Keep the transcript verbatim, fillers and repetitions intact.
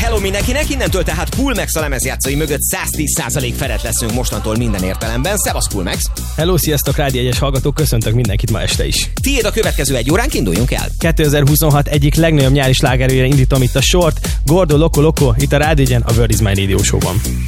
Hello mindenkinek, innentől tehát Coolmax a lemezjátszói mögött száztíz százalék felett leszünk mostantól minden értelemben. Szevasz Coolmax! Hello, sziasztok, Rádió egyes hallgatók, köszöntök mindenkit ma este is. Tiéd a következő egy óránk, induljunk el! kétezer-huszonhat egyik legnagyobb nyári slágerőjére indítom itt a sort, Gordo Loco Loco, itt a Rádió egyen, a World is My Radio Show-ban.